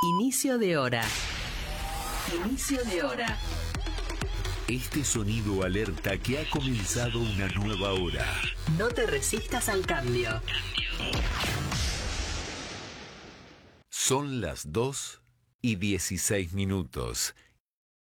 Inicio de hora. Inicio de hora. Este sonido alerta que ha comenzado una nueva hora. No te resistas al cambio. Son las 2:16.